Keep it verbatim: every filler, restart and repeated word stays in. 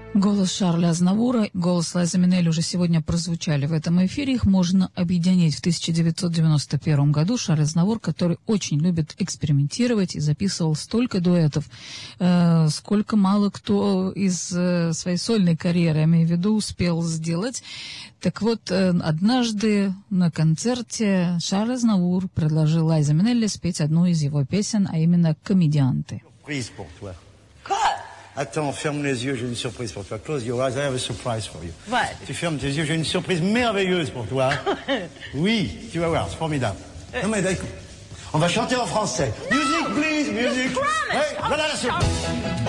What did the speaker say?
Голос Шарля Азнавура, голос Лайзы Минелли уже сегодня прозвучали в этом эфире. Их можно объединить. В тысяча девятьсот девяносто первом году Шарль Азнавур, который очень любит экспериментировать и записывал столько дуэтов, э, сколько мало кто из э, своей сольной карьеры, я имею в виду, успел сделать. Так вот, э, однажды на концерте Шарль Азнавур предложил Лайзе Минелли спеть одну из его песен, а именно «Комедианты». Attends, ferme les yeux, j'ai une surprise pour toi. Close your eyes, I have a surprise for you. What? Tu fermes tes yeux, j'ai une surprise merveilleuse pour toi. Oui, tu vas voir, c'est formidable. Non mais d'accord, on va chanter en français. Music, please, music. Promise. Hey, voilà la surprise.